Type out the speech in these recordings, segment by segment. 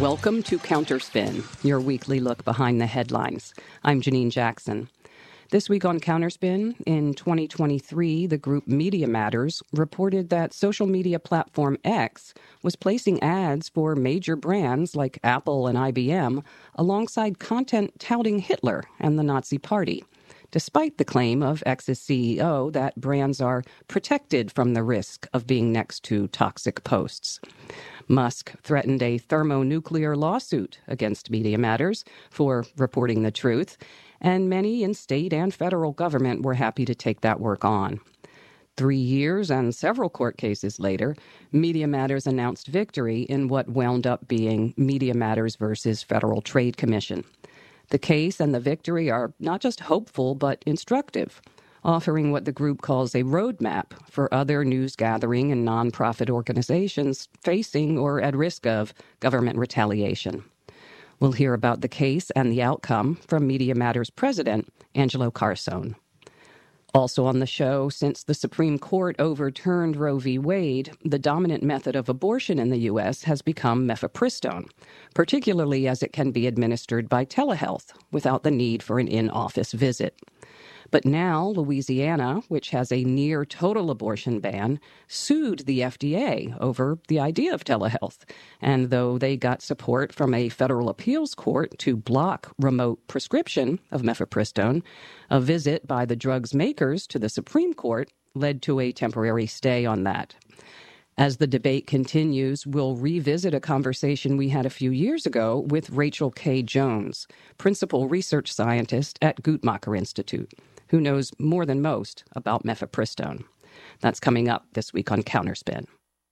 Welcome to Counterspin, your weekly look behind the headlines. I'm Janine Jackson. This week on Counterspin, in 2023, the group Media Matters reported that social media platform X was placing ads for major brands like Apple and IBM alongside content touting Hitler and the Nazi Party, despite the claim of X's CEO that brands are protected from the risk of being next to toxic posts. Musk threatened a thermonuclear lawsuit against Media Matters for reporting the truth, and many in state and federal government were happy to take that work on. 3 years and several court cases later, Media Matters announced victory in what wound up being Media Matters versus Federal Trade Commission. The case and the victory are not just hopeful, but instructive, offering what the group calls a roadmap for other news gathering and nonprofit organizations facing or at risk of government retaliation. We'll hear about the case and the outcome from Media Matters president, Angelo Carusone. Also on the show, since the Supreme Court overturned Roe v. Wade, the dominant method of abortion in the U.S. has become mifepristone, particularly as it can be administered by telehealth without the need for an in-office visit. But now, Louisiana, which has a near-total abortion ban, sued the FDA over the idea of telehealth. And though they got support from a federal appeals court to block remote prescription of mifepristone, a visit by the drug's makers to the Supreme Court led to a temporary stay on that. As the debate continues, we'll revisit a conversation we had a few years ago with Rachel K. Jones, principal research scientist at Guttmacher Institute, who knows more than most about mifepristone. That's coming up this week on Counterspin.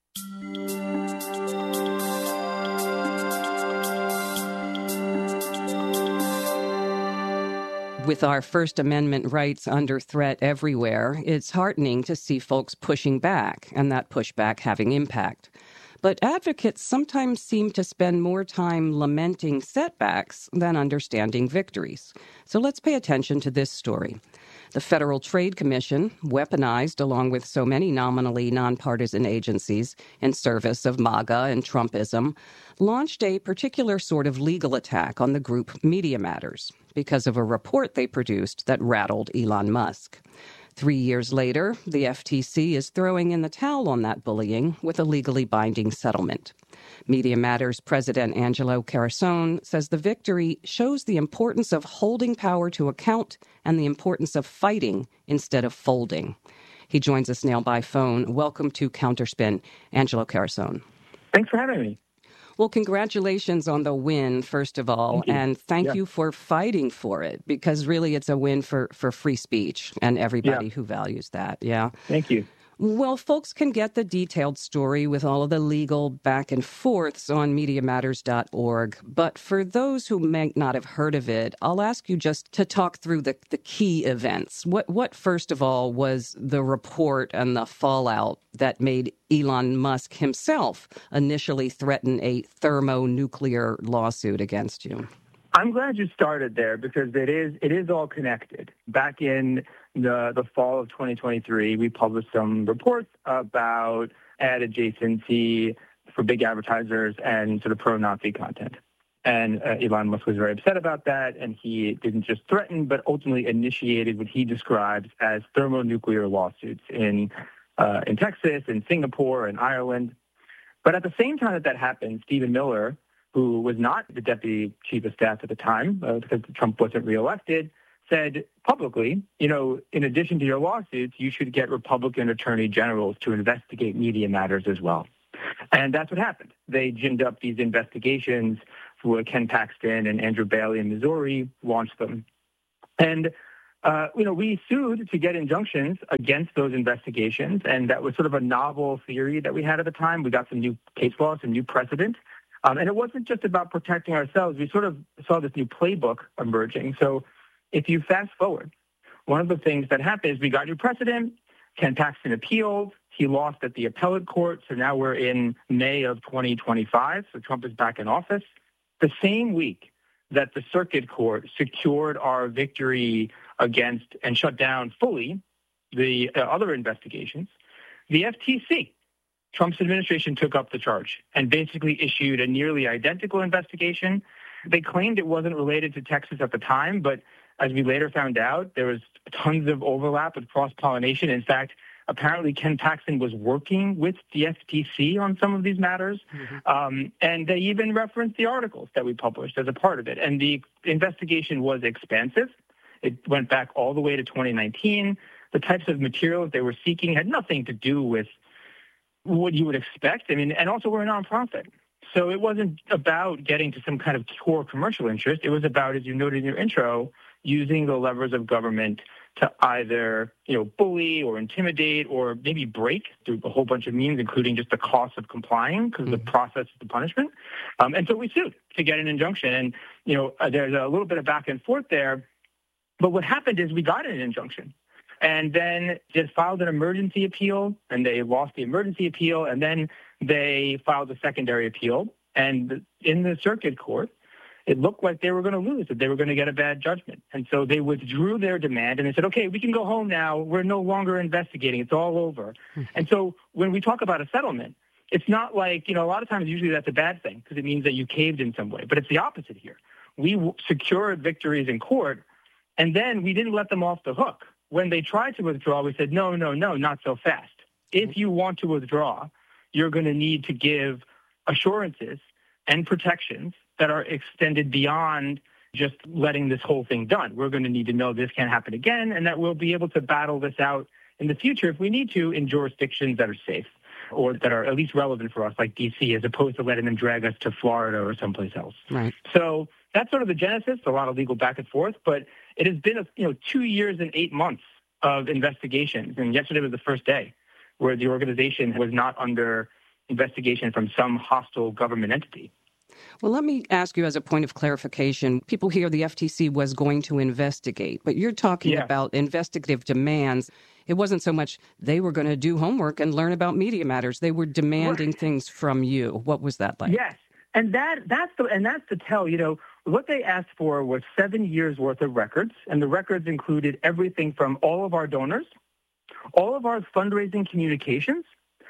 With our First Amendment rights under threat everywhere, it's heartening to see folks pushing back and that pushback having impact. But advocates sometimes seem to spend more time lamenting setbacks than understanding victories. So let's pay attention to this story. The Federal Trade Commission, weaponized along with so many nominally nonpartisan agencies in service of MAGA and Trumpism, launched a particular sort of legal attack on the group Media Matters because of a report they produced that rattled Elon Musk. 3 years later, the FTC is throwing in the towel on that bullying with a legally binding settlement. Media Matters President Angelo Carusone says the victory shows the importance of holding power to account and the importance of fighting instead of folding. He joins us now by phone. Welcome to Counterspin, Angelo Carusone. Thanks for having me. Well, congratulations on the win, first of all, and thank you for fighting for it, because really it's a win for free speech and everybody who values that. Yeah. Thank you. Well, folks can get the detailed story with all of the legal back and forths on MediaMatters.org. But for those who may not have heard of it, I'll ask you just to talk through the key events. What, first of all, was the report and the fallout that made Elon Musk himself initially threaten a thermonuclear lawsuit against you? I'm glad you started there because it is all connected. Back in the fall of 2023, we published some reports about ad adjacency for big advertisers and sort of pro-Nazi content. And Elon Musk was very upset about that, and he didn't just threaten, but ultimately initiated what he describes as thermonuclear lawsuits in Texas, in Singapore, and Ireland. But at the same time that happened, Stephen Miller, who was not the deputy chief of staff at the time because Trump wasn't reelected, said publicly, in addition to your lawsuits, you should get Republican attorney generals to investigate Media Matters as well. And that's what happened. They ginned up these investigations for Ken Paxton and Andrew Bailey in Missouri, launched them. And, we sued to get injunctions against those investigations. And that was sort of a novel theory that we had at the time. We got some new case law, some new precedent. And it wasn't just about protecting ourselves. We sort of saw this new playbook emerging. So if you fast forward, one of the things that happened is we got new precedent. Ken Paxton appealed. He lost at the appellate court. So now we're in May of 2025. So Trump is back in office. The same week that the circuit court secured our victory against and shut down fully the other investigations, the FTC Trump's administration took up the charge and basically issued a nearly identical investigation. They claimed it wasn't related to Texas at the time, but as we later found out, there was tons of overlap with cross-pollination. In fact, apparently Ken Paxton was working with the FTC on some of these matters, and they even referenced the articles that we published as a part of it. And the investigation was expansive. It went back all the way to 2019. The types of materials they were seeking had nothing to do with what you would expect. I mean, and also we're a nonprofit. So it wasn't about getting to some kind of core commercial interest. It was about, as you noted in your intro, using the levers of government to either, bully or intimidate or maybe break through a whole bunch of means, including just the cost of complying because the process is the punishment. And so we sued to get an injunction. And, there's a little bit of back and forth there. But what happened is we got an injunction. And then just filed an emergency appeal, and they lost the emergency appeal, and then they filed a secondary appeal. And in the circuit court, it looked like they were going to lose, that they were going to get a bad judgment. And so they withdrew their demand, and they said, okay, we can go home now. We're no longer investigating. It's all over. And so when we talk about a settlement, it's not like, a lot of times usually that's a bad thing because it means that you caved in some way. But it's the opposite here. We secured victories in court, and then we didn't let them off the hook. When they tried to withdraw, we said, no, not so fast. If you want to withdraw, you're going to need to give assurances and protections that are extended beyond just letting this whole thing done. We're going to need to know this can't happen again and that we'll be able to battle this out in the future if we need to in jurisdictions that are safe or that are at least relevant for us, like D.C., as opposed to letting them drag us to Florida or someplace else. Right. So that's sort of the genesis, a lot of legal back and forth, but it has been 2 years and 8 months of investigations. And yesterday was the first day where the organization was not under investigation from some hostile government entity. Well, let me ask you as a point of clarification. People hear the FTC was going to investigate, but you're talking about investigative demands. It wasn't so much they were going to do homework and learn about Media Matters. They were demanding things from you. What was that like? Yes. And that's the tell. What they asked for was 7 years worth of records, and the records included everything from all of our donors, all of our fundraising communications,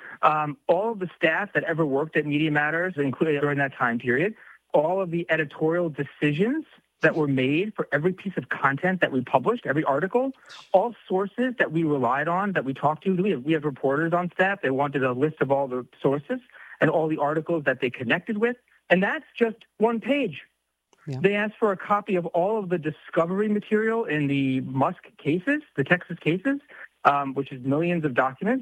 all of the staff that ever worked at Media Matters, including during that time period, all of the editorial decisions that were made for every piece of content that we published, every article, all sources that we relied on, that we talked to. We have reporters on staff. They wanted a list of all the sources and all the articles that they connected with. And that's just one page. Yeah. They asked for a copy of all of the discovery material in the Musk cases, the Texas cases, which is millions of documents.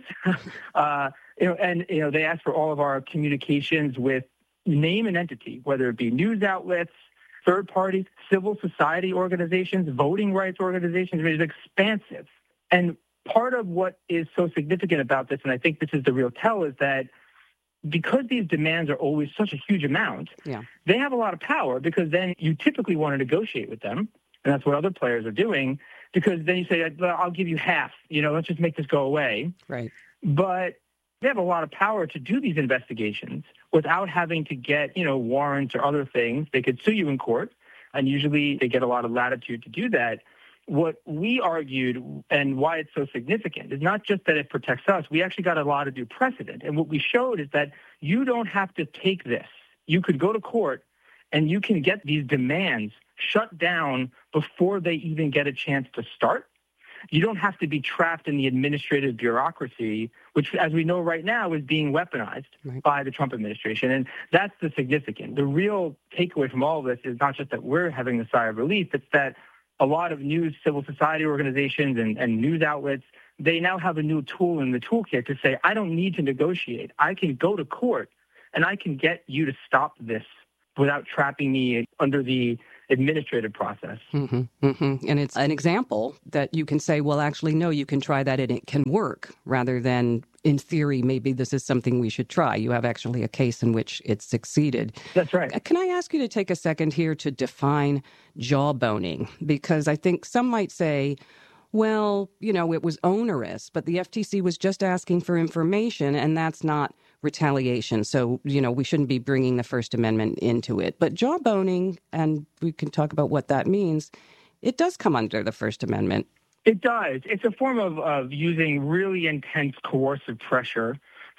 They asked for all of our communications with name and entity, whether it be news outlets, third parties, civil society organizations, voting rights organizations. It's expansive. And part of what is so significant about this, and I think this is the real tell, is that because these demands are always such a huge amount, they have a lot of power because then you typically want to negotiate with them. And that's what other players are doing because then you say, well, I'll give you half, let's just make this go away. Right. But they have a lot of power to do these investigations without having to get, warrants or other things. They could sue you in court, and usually they get a lot of latitude to do that. What we argued and why it's so significant is not just that it protects us. We actually got a lot of due precedent. And what we showed is that you don't have to take this. You could go to court and you can get these demands shut down before they even get a chance to start. You don't have to be trapped in the administrative bureaucracy, which, as we know right now, is being weaponized by the Trump administration. And that's the significant. The real takeaway from all of this is not just that we're having a sigh of relief, it's that a lot of news, civil society organizations and news outlets, they now have a new tool in the toolkit to say, I don't need to negotiate. I can go to court and I can get you to stop this without trapping me under the administrative process. And it's an example that you can say, well, actually, no, you can try that and it can work, rather than, in theory, maybe this is something we should try. You have actually a case in which it succeeded. That's right. Can I ask you to take a second here to define jawboning? Because I think some might say, well, it was onerous, but the FTC was just asking for information, and that's not retaliation. So, we shouldn't be bringing the First Amendment into it. But jawboning, and we can talk about what that means, it does come under the First Amendment. It does. It's a form of using really intense coercive pressure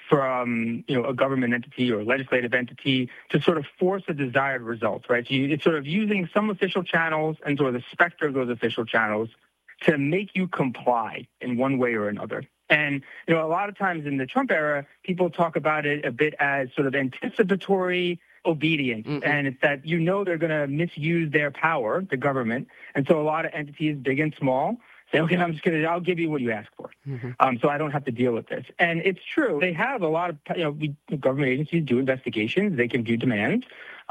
from a government entity or a legislative entity to sort of force a desired result, right? So it's sort of using some official channels and sort of the specter of those official channels to make you comply in one way or another. And, a lot of times in the Trump era, people talk about it a bit as sort of anticipatory obedience. Mm-hmm. And it's that they're going to misuse their power, the government. And so a lot of entities, big and small, say, okay, I'll give you what you ask for. Mm-hmm. So I don't have to deal with this. And it's true. They have a lot of, government agencies do investigations. They can do demands.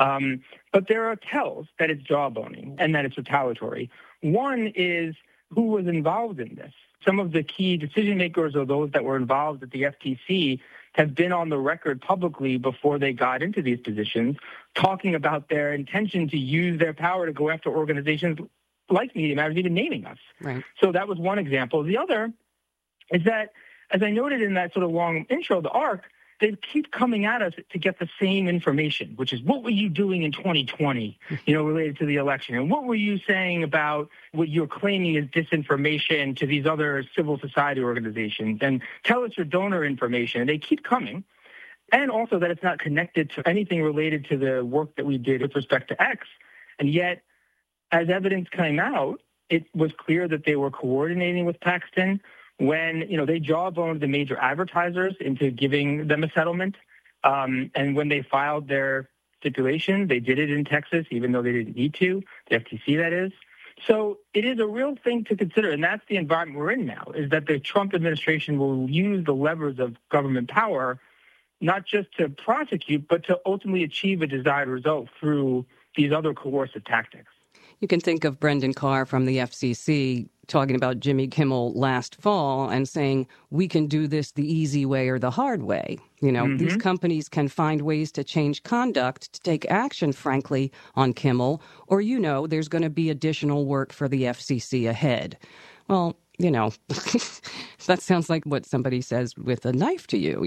But there are tells that it's jawboning and that it's retaliatory. One is who was involved in this. Some of the key decision makers or those that were involved at the FTC have been on the record publicly before they got into these positions, talking about their intention to use their power to go after organizations like Media Matters, even naming us. Right. So that was one example. The other is that, as I noted in that sort of long intro, the ARC, they keep coming at us to get the same information, which is what were you doing in 2020, related to the election? And what were you saying about what you're claiming is disinformation to these other civil society organizations? And tell us your donor information. And they keep coming. And also that it's not connected to anything related to the work that we did with respect to X. And yet, as evidence came out, it was clear that they were coordinating with Paxton when, they jawboned the major advertisers into giving them a settlement. And when they filed their stipulation, they did it in Texas, even though they didn't need to, the FTC, that is. So it is a real thing to consider, and that's the environment we're in now, is that the Trump administration will use the levers of government power not just to prosecute, but to ultimately achieve a desired result through these other coercive tactics. You can think of Brendan Carr from the FCC talking about Jimmy Kimmel last fall and saying, we can do this the easy way or the hard way. Mm-hmm. These companies can find ways to change conduct, to take action, frankly, on Kimmel, or, there's going to be additional work for the FCC ahead. Well, that sounds like what somebody says with a knife to you,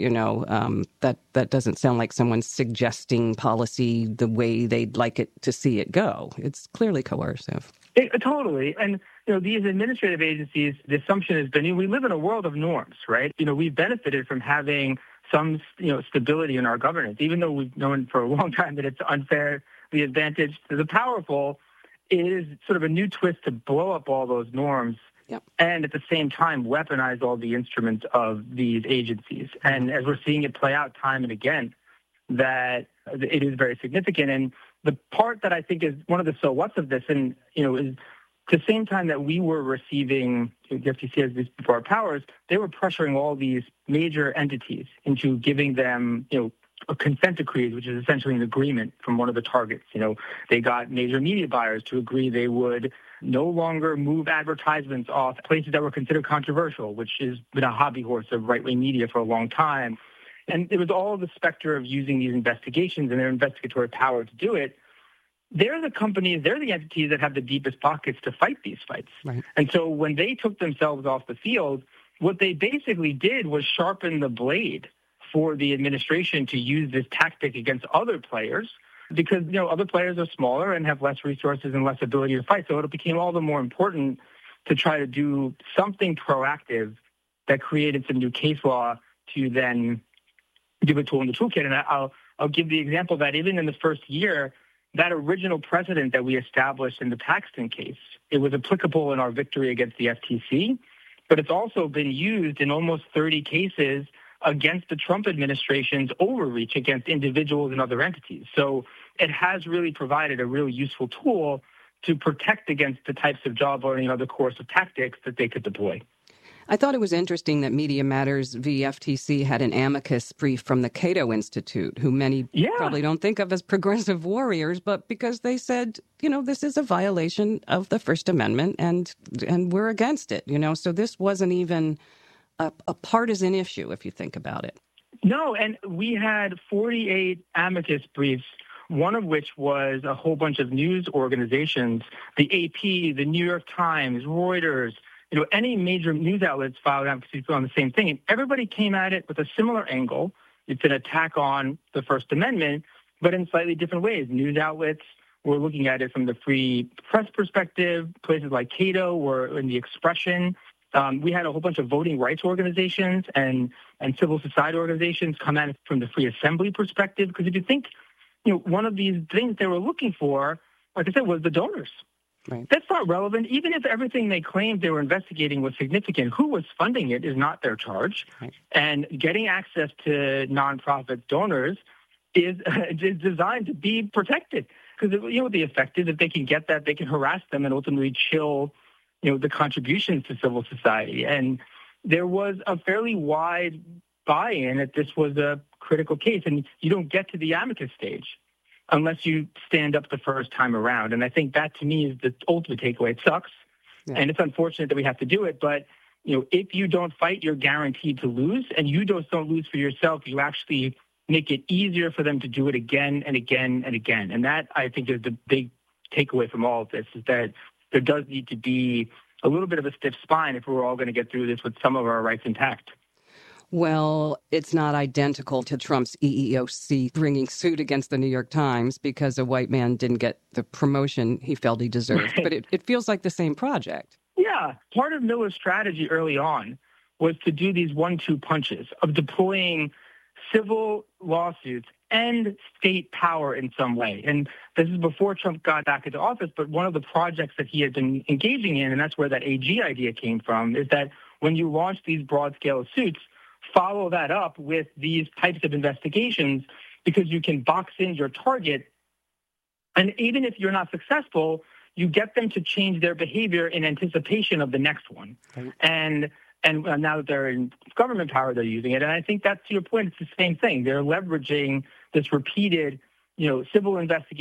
that doesn't sound like someone's suggesting policy the way they'd like it to see it go. It's clearly coercive. Totally. And, these administrative agencies, the assumption has been, we live in a world of norms, right? We've benefited from having some, stability in our governance, even though we've known for a long time that it's unfairly advantaged to the powerful. It is sort of a new twist to blow up all those norms. Yep. And at the same time, weaponize all the instruments of these agencies. And as we're seeing it play out time and again, that it is very significant. And the part that I think is one of the so what's of this, and, is the same time that we were receiving the FTC as these broad powers, they were pressuring all these major entities into giving them, a consent decree, which is essentially an agreement from one of the targets. They got major media buyers to agree they would no longer move advertisements off places that were considered controversial, which has been a hobby horse of right-wing media for a long time. And it was all the specter of using these investigations and their investigatory power to do it. They're the companies, they're the entities that have the deepest pockets to fight these fights. Right. And so when they took themselves off the field, what they basically did was sharpen the blade for the administration to use this tactic against other players because, other players are smaller and have less resources and less ability to fight. So it became all the more important to try to do something proactive that created some new case law to then give a tool in the toolkit. And I'll give the example that even in the first year, that original precedent that we established in the Paxton case, it was applicable in our victory against the FTC, but it's also been used in almost 30 cases against the Trump administration's overreach against individuals and other entities. So it has really provided a really useful tool to protect against the types of jawboning and other coercive tactics that they could deploy. I thought it was interesting that Media Matters v. FTC had an amicus brief from the Cato Institute, who many probably don't think of as progressive warriors, but because they said, this is a violation of the First Amendment and we're against it, So this wasn't even a partisan issue, if you think about it. No, and we had 48 amicus briefs, one of which was a whole bunch of news organizations, the AP, the New York Times, Reuters, any major news outlets filed advocacy on the same thing. And everybody came at it with a similar angle. It's an attack on the First Amendment, but in slightly different ways. News outlets were looking at it from the free press perspective. Places like Cato were in the expression We had a whole bunch of voting rights organizations and civil society organizations come at it from the free assembly perspective. Because if you think, one of these things they were looking for, like I said, was the donors. Right. That's not relevant. Even if everything they claimed they were investigating was significant, who was funding it is not their charge. Right. And getting access to nonprofit donors is designed to be protected. Because, what the effect is, if they can get that, they can harass them and ultimately chill, the contributions to civil society. And there was a fairly wide buy-in that this was a critical case. And you don't get to the amicus stage unless you stand up the first time around. And I think that, to me, is the ultimate takeaway. It sucks, and it's unfortunate that we have to do it. But, if you don't fight, you're guaranteed to lose. And you just don't lose for yourself. You actually make it easier for them to do it again and again and again. And that, I think, is the big takeaway from all of this, is that there does need to be a little bit of a stiff spine if we're all going to get through this with some of our rights intact. Well, it's not identical to Trump's EEOC bringing suit against the New York Times because a white man didn't get the promotion he felt he deserved. Right. But it feels like the same project. Yeah. Part of Miller's strategy early on was to do these 1-2 punches of deploying civil lawsuits and state power in some way. And this is before Trump got back into office, but one of the projects that he had been engaging in, and that's where that AG idea came from, is that when you launch these broad-scale suits, follow that up with these types of investigations, because you can box in your target. And even if you're not successful, you get them to change their behavior in anticipation of the next one. Right. And now that they're in government power, they're using it. And I think that's, to your point, it's the same thing. They're leveraging this repeated, civil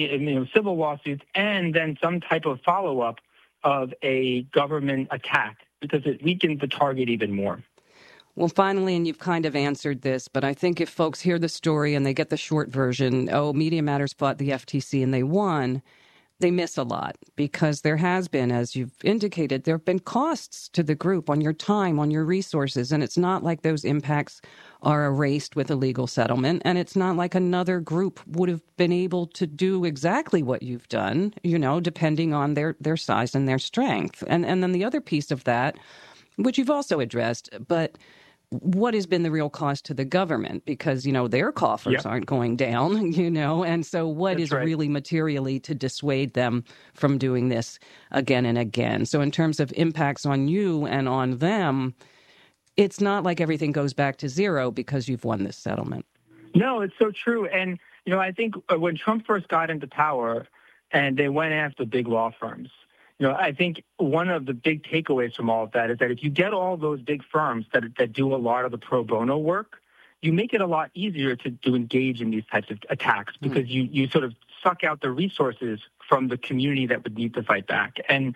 lawsuits, and then some type of follow-up of a government attack, because it weakens the target even more. Well, finally, and you've kind of answered this, but I think if folks hear the story and they get the short version, Media Matters fought the FTC and they won, they miss a lot, because there has been, as you've indicated, there have been costs to the group on your time, on your resources, and it's not like those impacts are erased with a legal settlement, and it's not like another group would have been able to do exactly what you've done, depending on their size and their strength. And then the other piece of that, which you've also addressed, but what has been the real cost to the government? Because, their coffers aren't going down, and so what is really materially to dissuade them from doing this again and again? So in terms of impacts on you and on them, it's not like everything goes back to zero because you've won this settlement. No, it's so true. And, I think when Trump first got into power and they went after big law firms, I think one of the big takeaways from all of that is that if you get all those big firms that do a lot of the pro bono work, you make it a lot easier to engage in these types of attacks, because you sort of suck out the resources from the community that would need to fight back. And,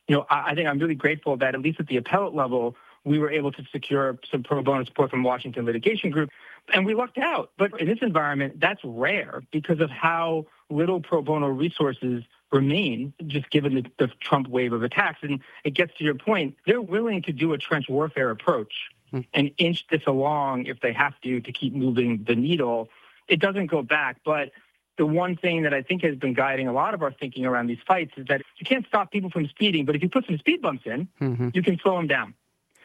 I think I'm really grateful that at least at the appellate level, we were able to secure some pro bono support from Washington Litigation Group, and we lucked out. But in this environment, that's rare because of how little pro bono resources remain, just given the Trump wave of attacks. And it gets to your point, they're willing to do a trench warfare approach and inch this along if they have to keep moving the needle. It doesn't go back. But the one thing that I think has been guiding a lot of our thinking around these fights is that you can't stop people from speeding, but if you put some speed bumps in, you can slow them down.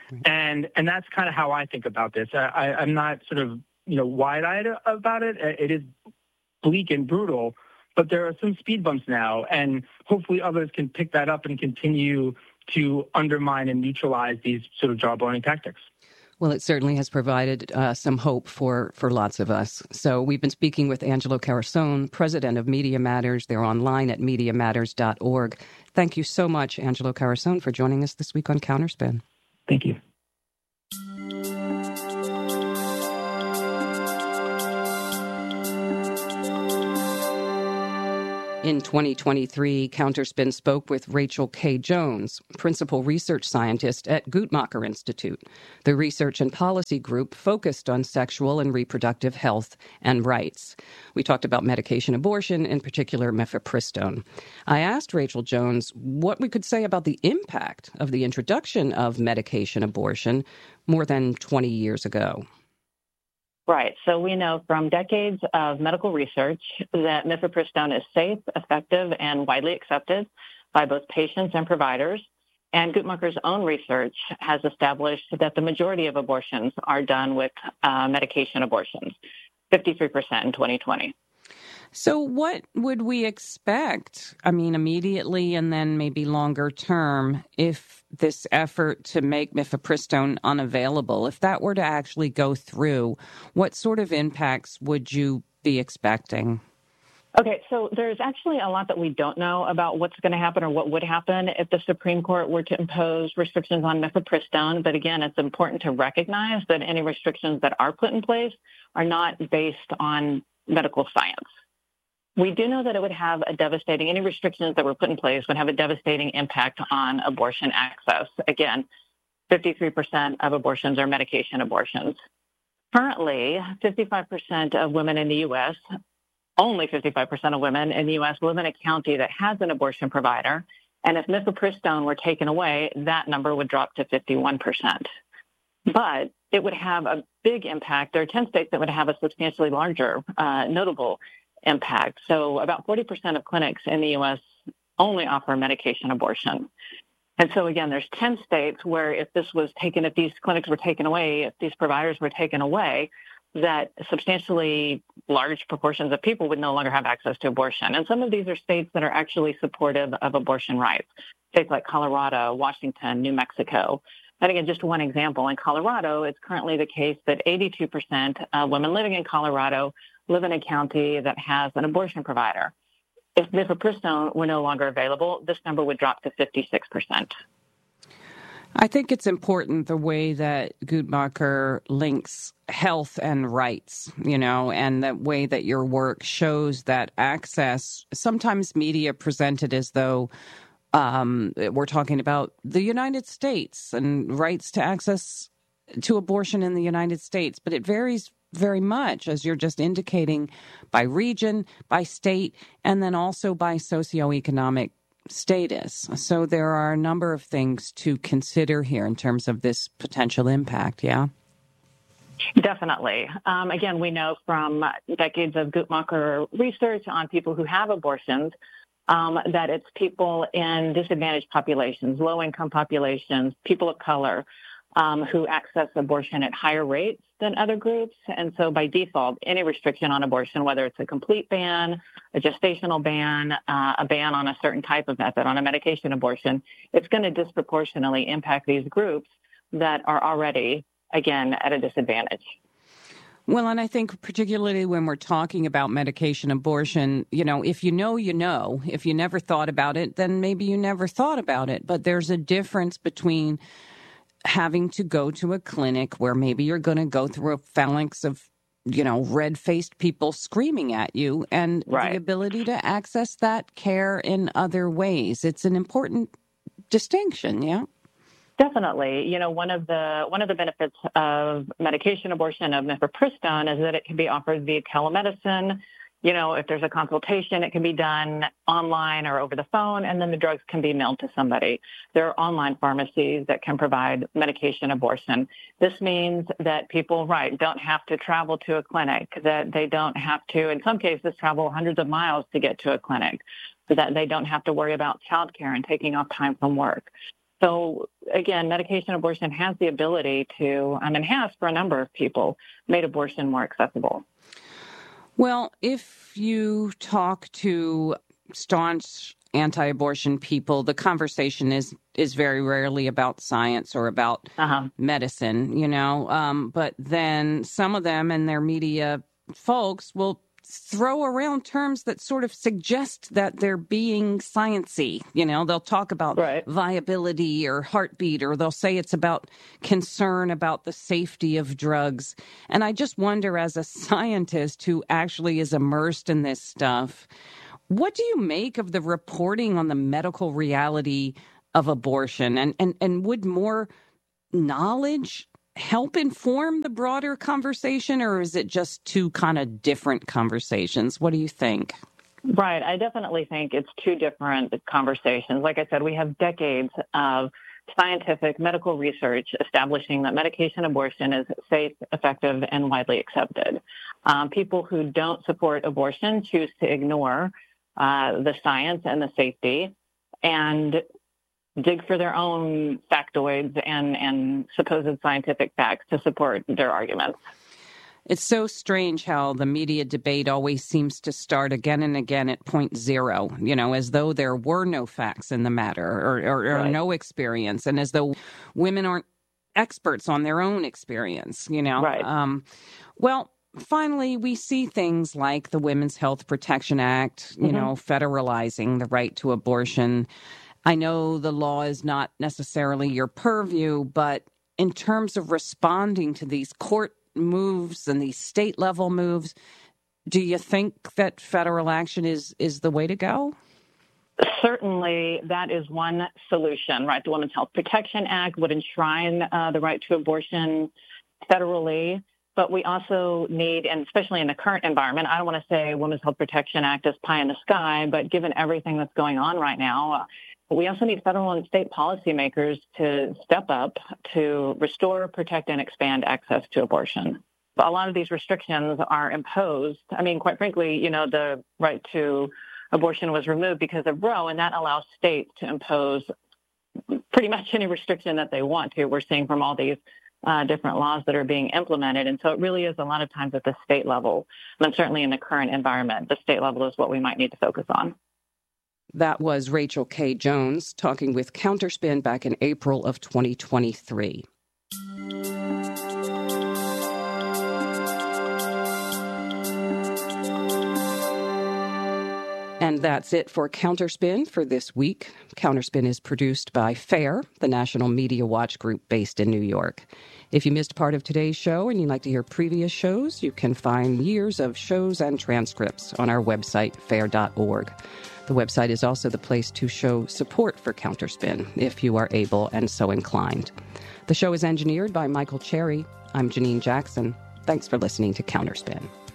And that's kind of how I think about this. I'm not sort of, wide-eyed about it. It is bleak and brutal, but there are some speed bumps now, and hopefully others can pick that up and continue to undermine and neutralize these sort of jawboning tactics. Well, it certainly has provided some hope for lots of us. So we've been speaking with Angelo Carusone, president of Media Matters. They're online at MediaMatters.org. Thank you so much, Angelo Carusone, for joining us this week on Counterspin. Thank you. In 2023, Counterspin spoke with Rachel K. Jones, principal research scientist at Guttmacher Institute. The research and policy group focused on sexual and reproductive health and rights. We talked about medication abortion, in particular mifepristone. I asked Rachel Jones what we could say about the impact of the introduction of medication abortion more than 20 years ago. Right. So we know from decades of medical research that mifepristone is safe, effective, and widely accepted by both patients and providers. And Guttmacher's own research has established that the majority of abortions are done with medication abortions, 53% in 2020. So what would we expect, I mean, immediately and then maybe longer term, if this effort to make mifepristone unavailable, if that were to actually go through, what sort of impacts would you be expecting? Okay, so there's actually a lot that we don't know about what's going to happen or what would happen if the Supreme Court were to impose restrictions on mifepristone. But again, it's important to recognize that any restrictions that are put in place are not based on medical science. We do know that it would have any restrictions that were put in place would have a devastating impact on abortion access. Again, 53% of abortions are medication abortions. Currently, 55% of women in the U.S., only 55% of women in the U.S. live in a county that has an abortion provider. And if mifepristone were taken away, that number would drop to 51%. But it would have a big impact. There are 10 states that would have a substantially larger, notable impact. So about 40% of clinics in the U.S. only offer medication abortion. And so again, there's 10 states where if these clinics were taken away, if these providers were taken away, that substantially large proportions of people would no longer have access to abortion. And some of these are states that are actually supportive of abortion rights. States like Colorado, Washington, New Mexico. And again, just one example, in Colorado, it's currently the case that 82% of women living in Colorado live in a county that has an abortion provider. If mifepristone were no longer available, this number would drop to 56%. I think it's important the way that Guttmacher links health and rights, and the way that your work shows that access, sometimes media presented as though we're talking about the United States and rights to access to abortion in the United States, but it varies very much, as you're just indicating, by region, by state, and then also by socioeconomic status. So there are a number of things to consider here in terms of this potential impact, yeah? Definitely. Again, we know from decades of Guttmacher research on people who have abortions that it's people in disadvantaged populations, low-income populations, people of color, who access abortion at higher rates than other groups. And so by default, any restriction on abortion, whether it's a complete ban, a gestational ban, a ban on a certain type of method, on a medication abortion, it's going to disproportionately impact these groups that are already, again, at a disadvantage. Well, and I think particularly when we're talking about medication abortion, if you know, you know. If you never thought about it, then maybe you never thought about it. But there's a difference between having to go to a clinic where maybe you're going to go through a phalanx of, red-faced people screaming at you, and right. The ability to access that care in other ways. It's an important distinction, yeah? Definitely. One of the benefits of medication abortion, of mifepristone, is that it can be offered via telemedicine. If there's a consultation, it can be done online or over the phone, and then the drugs can be mailed to somebody. There are online pharmacies that can provide medication abortion. This means that people, don't have to travel to a clinic, that they don't have to, in some cases, travel hundreds of miles to get to a clinic, that they don't have to worry about childcare and taking off time from work. So, again, medication abortion has the ability to, and has for a number of people, made abortion more accessible. Well, if you talk to staunch anti-abortion people, the conversation is very rarely about science or about medicine, but then some of them and their media folks will throw around terms that sort of suggest that they're being sciencey. They'll talk about viability or heartbeat, or they'll say it's about concern about the safety of drugs. And I just wonder, as a scientist who actually is immersed in this stuff, what do you make of the reporting on the medical reality of abortion? And would more knowledge help inform the broader conversation, or is it just two kind of different conversations? What do you think? Right. I definitely think it's two different conversations. Like I said, we have decades of scientific medical research establishing that medication abortion is safe, effective, and widely accepted. People who don't support abortion choose to ignore the science and the safety. And dig for their own factoids and supposed scientific facts to support their arguments. It's so strange how the media debate always seems to start again and again at point zero, as though there were no facts in the matter or Right. no experience, and as though women aren't experts on their own experience, Right. Well, finally, we see things like the Women's Health Protection Act, federalizing the right to abortion. I know the law is not necessarily your purview, but in terms of responding to these court moves and these state level moves, do you think that federal action is the way to go? Certainly, that is one solution, right? The Women's Health Protection Act would enshrine the right to abortion federally, but we also need, and especially in the current environment, I don't want to say Women's Health Protection Act is pie in the sky, but given everything that's going on right now, we also need federal and state policymakers to step up to restore, protect, and expand access to abortion. A lot of these restrictions are imposed. I mean, quite frankly, the right to abortion was removed because of Roe, and that allows states to impose pretty much any restriction that they want to. We're seeing from all these different laws that are being implemented. And so it really is a lot of times at the state level. And certainly in the current environment, the state level is what we might need to focus on. That was Rachel K. Jones talking with Counterspin back in April of 2023. And that's it for Counterspin for this week. Counterspin is produced by FAIR, the National Media Watch group based in New York. If you missed part of today's show and you'd like to hear previous shows, you can find years of shows and transcripts on our website, fair.org. The website is also the place to show support for Counterspin, if you are able and so inclined. The show is engineered by Michael Cherry. I'm Janine Jackson. Thanks for listening to Counterspin.